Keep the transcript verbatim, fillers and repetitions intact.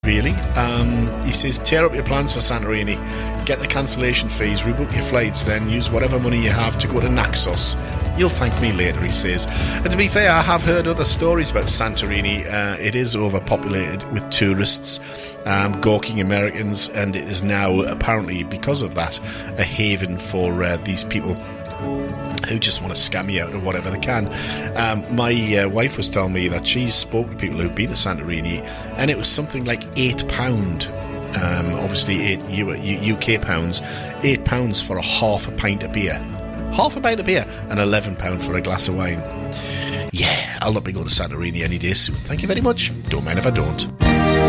really. Um, he says, tear up your plans for Santorini, get the cancellation fees, rebook your flights, then use whatever money you have to go to Naxos. You'll thank me later, he says. And to be fair, I have heard other stories about Santorini. Uh, it is overpopulated with tourists, um, gawking Americans, and it is now, apparently, because of that, a haven for uh, these people who just want to scam you out of whatever they can. Um, my uh, wife was telling me that she's spoken to people who've been to Santorini, and it was something like eight pound. Um, obviously, eight U- U- UK pounds, eight pounds for a half a pint of beer, half a pint of beer, and eleven pound for a glass of wine. Yeah, I'll not be going to Santorini any day soon. Thank you very much. Don't mind if I don't.